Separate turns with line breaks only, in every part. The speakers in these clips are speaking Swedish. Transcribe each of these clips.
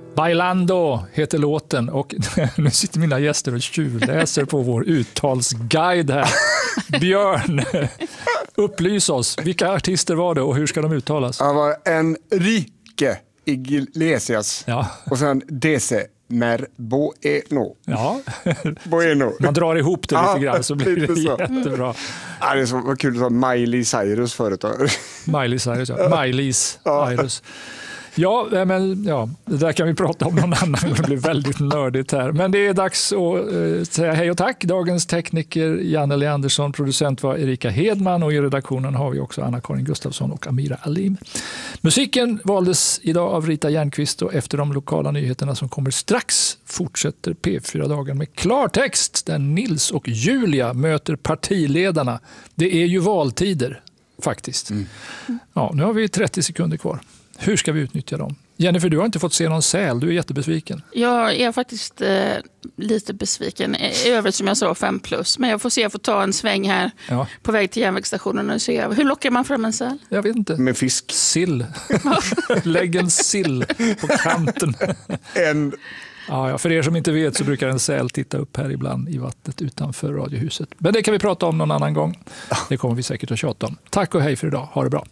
Bailando heter låten och nu sitter mina gäster och tjuvläser på vår uttalsguide här. Björn, upplys oss. Vilka artister var det och hur ska de uttalas?
Det var Enrique Iglesias och sen DC Bueno.
Ja,
Bueno.
Man drar ihop det lite grann så blir det jättebra.
Ja, det är så kul att säga Miley Cyrus förut.
Miley Cyrus, ja. Miley's Cyrus. Ja, men det där kan vi prata om någon annan gång. Det blir väldigt nördigt här. Men det är dags att säga hej och tack. Dagens tekniker Janne Andersson, producent var Erika Hedman och i redaktionen har vi också Anna-Karin Gustafsson och Amira Alim. Musiken valdes idag av Rita Järnqvist och efter de lokala nyheterna som kommer strax fortsätter P4-dagen med klartext där Nils och Julia möter partiledarna. Det är ju valtider faktiskt. Ja, nu har vi 30 sekunder kvar. Hur ska vi utnyttja dem? Jennifer, du har inte fått se någon säl. Du är jättebesviken.
Jag är faktiskt lite besviken. I övrigt som jag sa 5+. Men jag får ta en sväng här på väg till järnvägsstationen och se. Hur lockar man fram en säl?
Jag vet inte.
Med fisk.
Sill. Lägg en sill på kanten. Ja, för er som inte vet så brukar en säl titta upp här ibland i vattnet utanför radiohuset. Men det kan vi prata om någon annan gång. Det kommer vi säkert att tjata om. Tack och hej för idag. Ha det bra.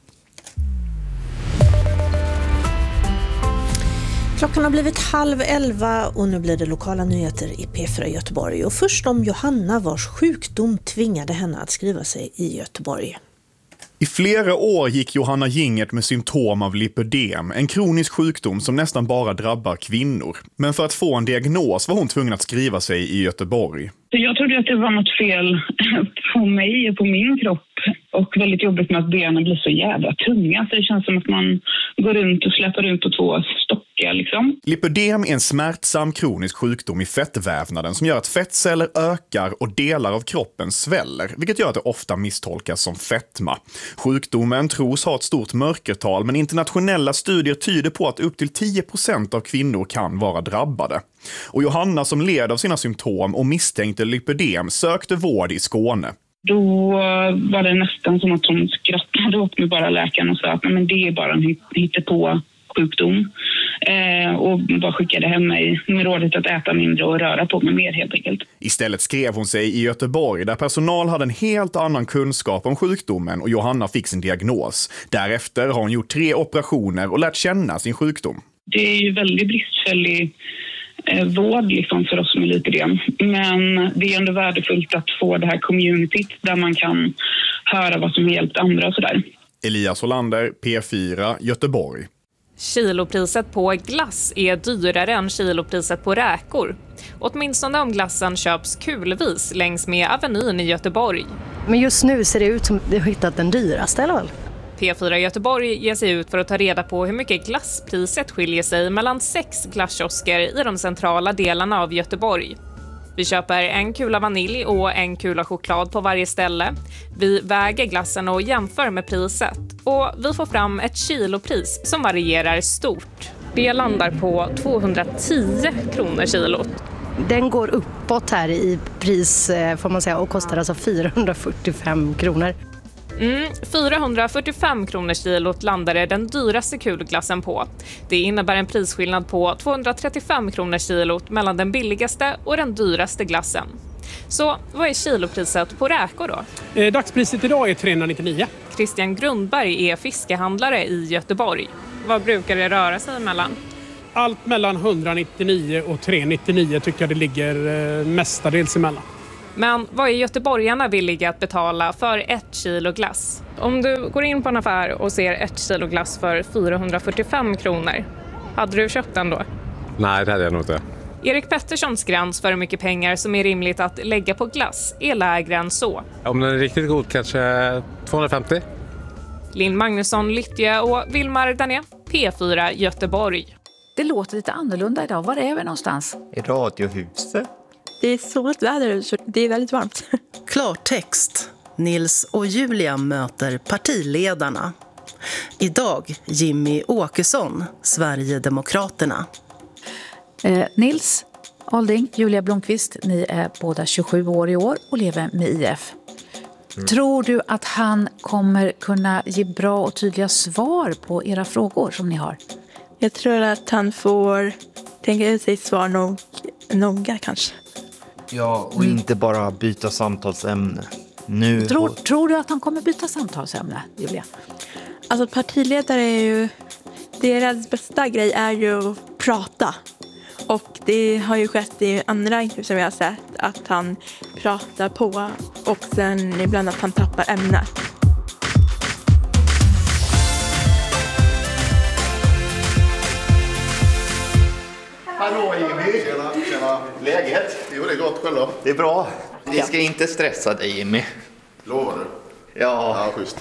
Klockan har blivit 10:30 och nu blir det lokala nyheter i P4 Göteborg. Och först om Johanna vars sjukdom tvingade henne att skriva sig i Göteborg.
I flera år gick Johanna Gingert med symptom av lipödem, en kronisk sjukdom som nästan bara drabbar kvinnor. Men för att få en diagnos var hon tvungen att skriva sig i Göteborg.
Jag trodde att det var något fel på mig och på min kropp och väldigt jobbigt med att benen blir så jävla tunga. Så det känns som att man går runt och släpper runt på 2 stockar liksom.
Lipödem är en smärtsam kronisk sjukdom i fettvävnaden som gör att fettceller ökar och delar av kroppen sväller, vilket gör att det ofta misstolkas som fetma. Sjukdomen tros ha ett stort mörkertal, men internationella studier tyder på att upp till 10% av kvinnor kan vara drabbade. Och Johanna som led av sina symptom och misstänkte lipödem sökte vård i Skåne.
Då var det nästan som att hon skrattade åt mig bara läkaren och sa att men det är bara en hittepå sjukdom. Och bara skickade hem mig med rådet att äta mindre och röra på mig mer helt enkelt.
Istället skrev hon sig i Göteborg där personal hade en helt annan kunskap om sjukdomen och Johanna fick sin diagnos. Därefter har hon gjort 3 operationer och lärt känna sin sjukdom.
Det är ju väldigt bristfällig vård liksom för oss med lipödem. Men det är ändå värdefullt att få det här communityt där man kan höra vad som har hjälpt andra och sådär.
Elias Olander, P4, Göteborg.
Kilopriset på glass är dyrare än kilopriset på räkor. Åtminstone om glassen köps kulvis längs med Avenyn i Göteborg.
Men just nu ser det ut som att du har hittat den dyraste i alla fall.
P4 Göteborg ger sig ut för att ta reda på hur mycket glasspriset skiljer sig mellan 6 glasskiosker i de centrala delarna av Göteborg. Vi köper en kula vanilj och en kula choklad på varje ställe. Vi väger glassen och jämför med priset. Och vi får fram ett kilopris som varierar stort. Det landar på 210 kronor kilot.
Den går uppåt här i pris får man säga och kostar alltså 445 kronor.
445 kronor kilot landade den dyraste kulglassen på. Det innebär en prisskillnad på 235 kronor kilot mellan den billigaste och den dyraste glassen. Så vad är kilopriset på räkor då?
Dagspriset idag är 399.
Christian Grundberg är fiskehandlare i Göteborg. Vad brukar det röra sig mellan?
Allt mellan 199 och 399 tycker jag det ligger mestadels emellan.
Men vad är göteborgarna villiga att betala för 1 kilo glass? Om du går in på en affär och ser 1 kilo glass för 445 kronor, hade du köpt den då?
Nej, det hade jag nog inte.
Erik Petterssons gräns för hur mycket pengar som är rimligt att lägga på glass är lägre än så.
Om den är riktigt god kanske 250.
Linn Magnusson, Lyttje och Vilmar Dané, P4 Göteborg.
Det låter lite annorlunda idag. Var är vi någonstans?
I Radiohuset.
Det är soligt väder så det är väldigt varmt.
Klartext. Nils och Julia möter partiledarna. Idag Jimmy Åkesson, Sverigedemokraterna.
Nils Alding, Julia Blomqvist, ni är båda 27 år i år och lever med IF. Tror du att han kommer kunna ge bra och tydliga svar på era frågor som ni har?
Jag tror att han får tänka ut sitt svar noga kanske.
Ja, och inte bara byta samtalsämne.
Tror du att han kommer byta samtalsämne, Julia?
Alltså partiledare är ju... Deras bästa grej är ju att prata. Och det har ju skett i andra intervjuer som jag har sett att han pratar på och sen ibland att han tappar ämnet.
Hallå Jimmy! Tjena. Läget? Jo, det är gott själv då. Det är bra. Vi ska inte stressa dig Jimmy. Lovar du? Ja. Ja, schysst.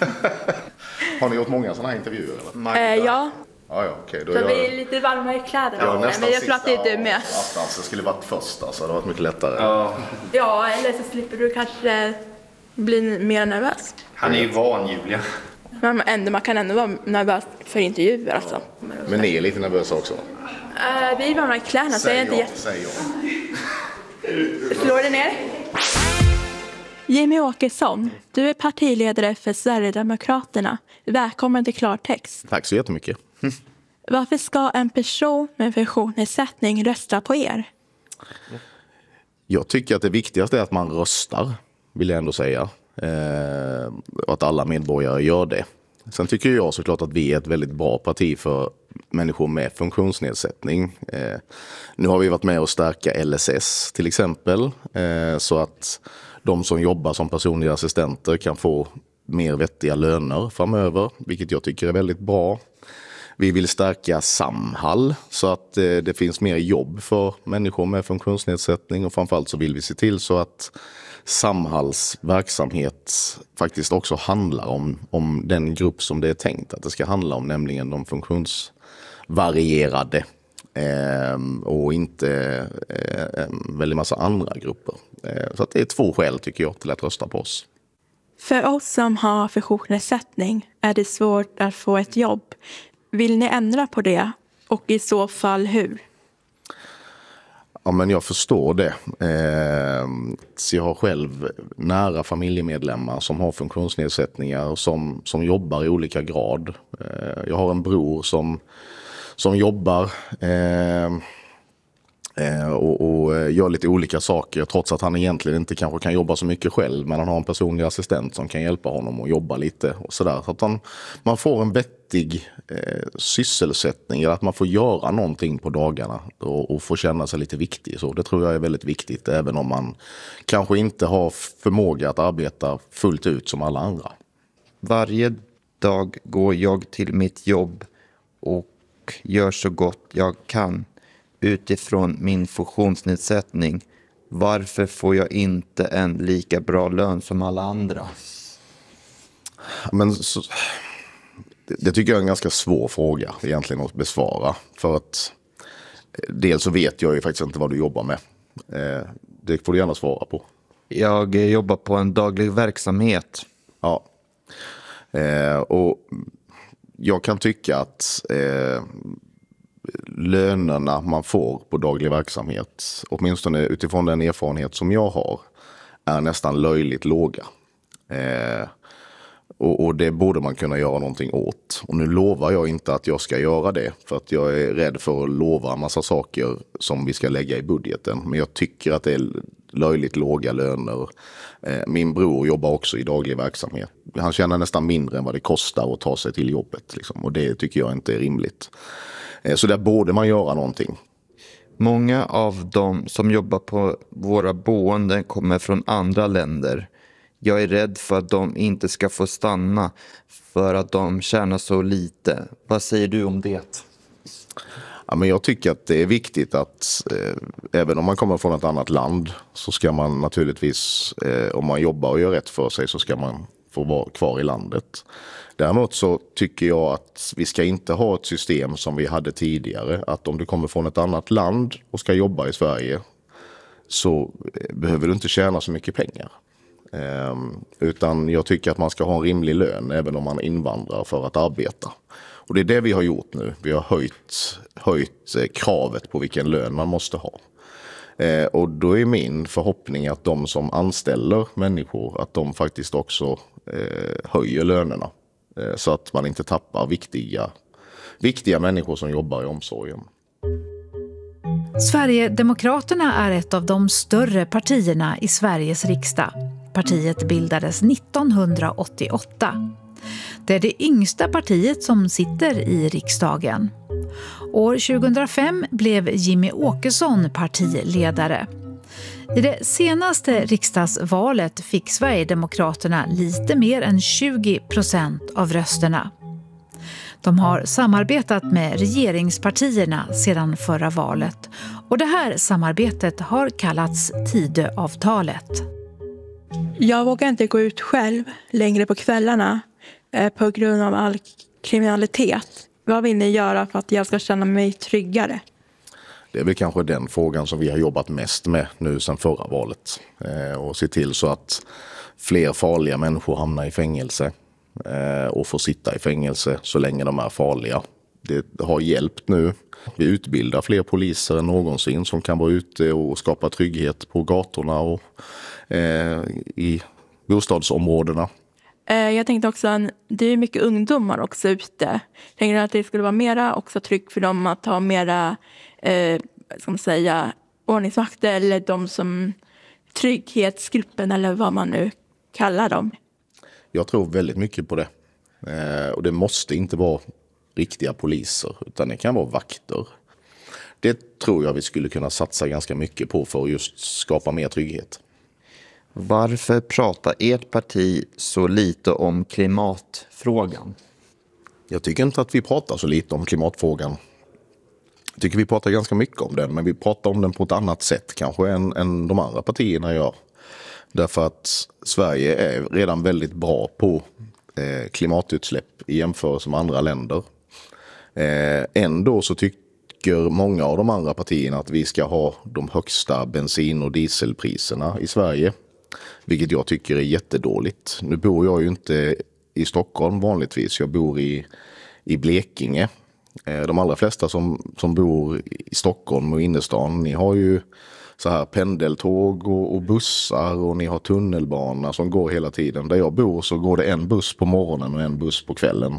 Har ni gjort många sådana här intervjuer eller?
Ja.
Ja, okej. Då
så vi är lite varmare i kläderna. Men jag tror att det är du med.
Det skulle varit första så det hade varit mycket lättare.
Ja, eller så slipper du kanske bli mer nervös.
Han är ju van, Julia.
Men man kan ändå vara nervös för intervjuer alltså.
Men ni är lite nervösa också?
Vi är varmare i kläderna så jag är inte
Säg ja.
Slår det ner. Jimmy Åkesson, du är partiledare för Sverigedemokraterna. Välkommen till Klartext.
Tack så jättemycket.
Varför ska en person med funktionsnedsättning rösta på er?
Jag tycker att det viktigaste är att man röstar, vill jag ändå säga. Och att alla medborgare gör det. Sen tycker jag såklart att vi är ett väldigt bra parti för människor med funktionsnedsättning. Nu har vi varit med och stärka LSS till exempel. Så att de som jobbar som personliga assistenter kan få mer vettiga löner framöver. Vilket jag tycker är väldigt bra. Vi vill stärka Samhall så att det finns mer jobb för människor med funktionsnedsättning. Och framförallt så vill vi se till så att Samhalls verksamhet faktiskt också handlar om den grupp som det är tänkt att det ska handla om, nämligen de funktionsvarierade och inte väldigt massa andra grupper. Så att det är 2 skäl tycker jag till att rösta på oss.
För oss som har funktionsnedsättning är det svårt att få ett jobb. Vill ni ändra på det och i så fall hur?
Ja, men jag förstår det. Så jag har själv nära familjemedlemmar som har funktionsnedsättningar och som jobbar i olika grad. Jag har en bror som jobbar och gör lite olika saker trots att han egentligen inte kanske kan jobba så mycket själv, men han har en personlig assistent som kan hjälpa honom att jobba lite och sådär. Så att man får en vettig sysselsättning, eller att man får göra någonting på dagarna och får känna sig lite viktig. Så det tror jag är väldigt viktigt, även om man kanske inte har förmåga att arbeta fullt ut som alla andra.
Varje dag går jag till mitt jobb och gör så gott jag kan utifrån min funktionsnedsättning. Varför får jag inte en lika bra lön som alla andra?
Men det tycker jag är en ganska svår fråga egentligen att besvara. För att dels så vet jag ju faktiskt inte vad du jobbar med. Det får du gärna svara på.
Jag jobbar på en daglig verksamhet.
Ja. Och jag kan tycka att lönerna man får på daglig verksamhet, åtminstone utifrån den erfarenhet som jag har, är nästan löjligt låga. Och det borde man kunna göra någonting åt. Och nu lovar jag inte att jag ska göra det, för att jag är rädd för att lova en massa saker som vi ska lägga i budgeten. Men jag tycker att det är löjligt låga löner. Min bror jobbar också i daglig verksamhet. Han tjänar nästan mindre än vad det kostar att ta sig till jobbet. Liksom. Och det tycker jag inte är rimligt. Så där borde man göra någonting.
Många av dem som jobbar på våra boenden kommer från andra länder. Jag är rädd för att de inte ska få stanna för att de tjänar så lite. Vad säger du om det?
Ja, men jag tycker att det är viktigt att även om man kommer från ett annat land så ska man naturligtvis, om man jobbar och gör rätt för sig, så ska man få vara kvar i landet. Däremot så tycker jag att vi ska inte ha ett system som vi hade tidigare. Att om du kommer från ett annat land och ska jobba i Sverige så behöver du inte tjäna så mycket pengar. Utan jag tycker att man ska ha en rimlig lön även om man invandrar för att arbeta. Och det är det vi har gjort nu. Vi har höjt kravet på vilken lön man måste ha. Och då är min förhoppning att de som anställer människor, att de faktiskt också höjer lönerna. Så att man inte tappar viktiga människor som jobbar i omsorgen.
Sverigedemokraterna är ett av de större partierna i Sveriges riksdag. Partiet bildades 1988. Det är det yngsta partiet som sitter i riksdagen. År 2005 blev Jimmie Åkesson partiledare. I det senaste riksdagsvalet fick Sverigedemokraterna lite mer än 20% av rösterna. De har samarbetat med regeringspartierna sedan förra valet och det här samarbetet har kallats Tidöavtalet.
Jag vågar inte gå ut själv längre på kvällarna på grund av all kriminalitet. Vad vill ni göra för att jag ska känna mig tryggare?
Det är väl kanske den frågan som vi har jobbat mest med nu sedan förra valet. Och se till så att fler farliga människor hamnar i fängelse och får sitta i fängelse så länge de är farliga. Det har hjälpt nu. Vi utbildar fler poliser än någonsin som kan vara ute och skapa trygghet på gatorna och i bostadsområdena.
Jag tänkte också att det är mycket ungdomar också ute. Jag tänkte att det skulle vara mera också tryggt för dem att ha mera ordningsvakter eller de som trygghetsgruppen eller vad man nu kallar dem.
Jag tror väldigt mycket på det. Och det måste inte vara riktiga poliser utan det kan vara vakter. Det tror jag vi skulle kunna satsa ganska mycket på för att just skapa mer trygghet.
Varför pratar ert parti så lite om klimatfrågan?
Jag tycker inte att vi pratar så lite om klimatfrågan. Jag tycker vi pratar ganska mycket om den, men vi pratar om den på ett annat sätt kanske än de andra partierna gör. Därför att Sverige är redan väldigt bra på klimatutsläpp i jämförelse med andra länder. Ändå så tycker många av de andra partierna att vi ska ha de högsta bensin- och dieselpriserna i Sverige. Vilket jag tycker är jättedåligt. Nu bor jag ju inte i Stockholm vanligtvis, jag bor i Blekinge. De allra flesta som bor i Stockholm och innerstan, ni har ju så här pendeltåg och bussar och ni har tunnelbana som går hela tiden. Där jag bor så går det en buss på morgonen och en buss på kvällen.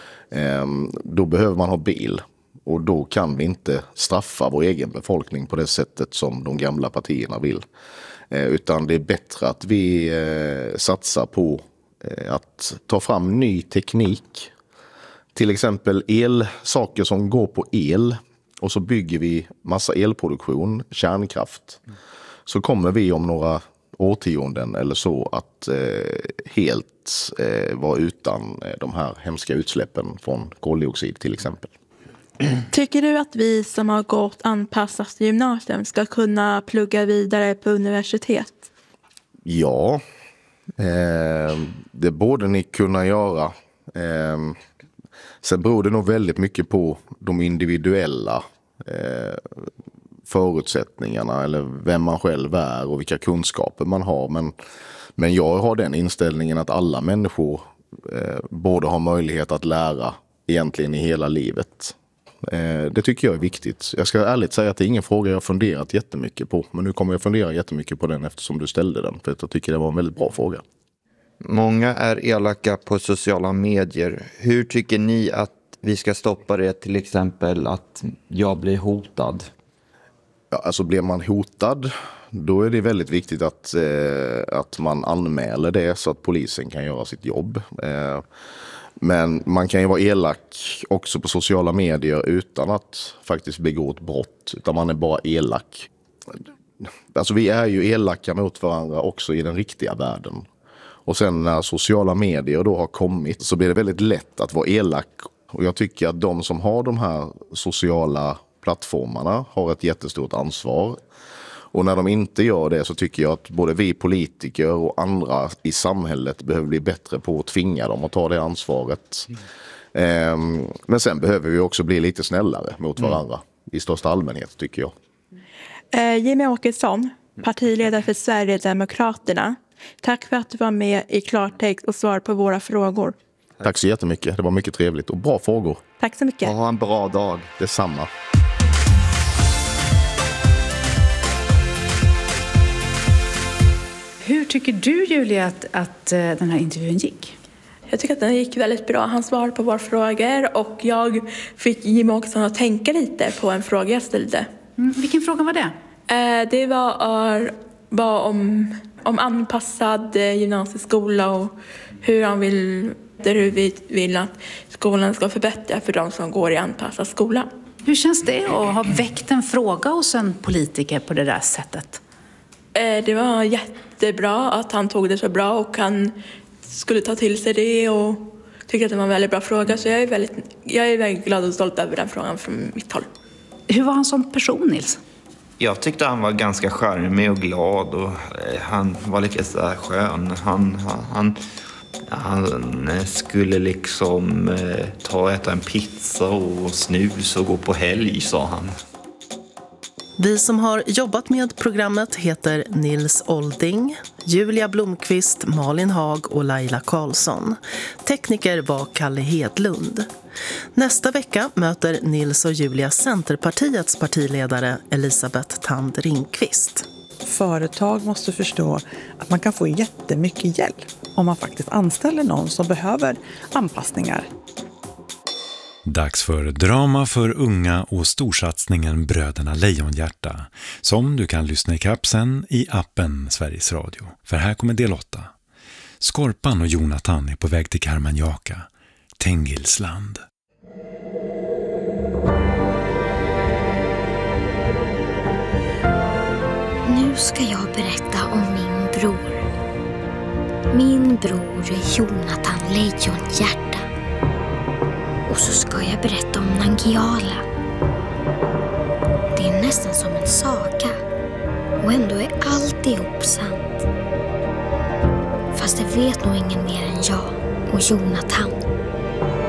Då behöver man ha bil och då kan vi inte straffa vår egen befolkning på det sättet som de gamla partierna vill. Utan det är bättre att vi satsar på att ta fram ny teknik. Till exempel saker som går på el och så bygger vi massa elproduktion, kärnkraft. Så kommer vi om några årtionden eller så att helt vara utan de här hemska utsläppen från koldioxid till exempel.
Tycker du att vi som har gått anpassat gymnasium ska kunna plugga vidare på universitet?
Ja, det borde ni kunna göra. Sen beror det nog väldigt mycket på de individuella förutsättningarna eller vem man själv är och vilka kunskaper man har. Men jag har den inställningen att alla människor borde ha möjlighet att lära egentligen i hela livet. Det tycker jag är viktigt. Jag ska ärligt säga att det är ingen fråga jag har funderat jättemycket på. Men nu kommer jag fundera jättemycket på den eftersom du ställde den. För jag tycker det var en väldigt bra fråga.
Många är elaka på sociala medier. Hur tycker ni att vi ska stoppa det, till exempel att jag blir hotad?
Ja, alltså blir man hotad, då är det väldigt viktigt att man anmäler det så att polisen kan göra sitt jobb. Men man kan ju vara elak också på sociala medier utan att faktiskt begå ett brott, utan man är bara elak. Alltså vi är ju elaka mot varandra också i den riktiga världen. Och sen när sociala medier då har kommit så blir det väldigt lätt att vara elak. Och jag tycker att de som har de här sociala plattformarna har ett jättestort ansvar. Och när de inte gör det så tycker jag att både vi politiker och andra i samhället behöver bli bättre på att tvinga dem att ta det ansvaret. Men sen behöver vi också bli lite snällare mot varandra i största allmänhet tycker jag.
Jimmie Åkesson, partiledare för Sverigedemokraterna. Tack för att du var med i klartext och svar på våra frågor.
Tack så jättemycket. Det var mycket trevligt och bra frågor.
Tack så mycket.
Och ha en bra dag.
Detsamma.
Hur tycker du, Julia, att den här intervjun gick?
Jag tycker att den gick väldigt bra. Han svarade på våra frågor och jag fick Jimmie Åkesson att tänka lite på en fråga jag ställde.
Vilken fråga var det?
Det var om anpassad gymnasieskola och hur vi vill att skolan ska förbättra för de som går i anpassad skola.
Hur känns det att ha väckt en fråga hos en politiker på det där sättet?
Det var jättebra att han tog det så bra och han skulle ta till sig det och tyckte att det var en väldigt bra fråga. Så jag är väldigt glad och stolt över den frågan från mitt håll.
Hur var han som person, Nils?
Jag tyckte han var ganska charmig och glad och han var lite så här skön. Han skulle liksom ta och äta en pizza och snus och gå på helg, sa han.
Vi som har jobbat med programmet heter Nils Olding, Julia Blomqvist, Malin Haag och Laila Karlsson. Tekniker var Kalle Hedlund. Nästa vecka möter Nils och Julia Centerpartiets partiledare Elisabeth Thand Ringqvist.
Företag måste förstå att man kan få jättemycket hjälp om man faktiskt anställer någon som behöver anpassningar.
Dags för drama för unga och storsatsningen Bröderna Lejonhjärta, som du kan lyssna i kapsen i appen Sveriges Radio. För här kommer del 8. Skorpan och Jonathan är på väg till Karmanjaka, Tengilsland.
Nu ska jag berätta om min bror. Min bror är Jonathan Lejonhjärta. Och så ska jag berätta om Nangijala. Det är nästan som en saga. Och ändå är alltihop sant. Fast det vet nog ingen mer än jag och Jonathan.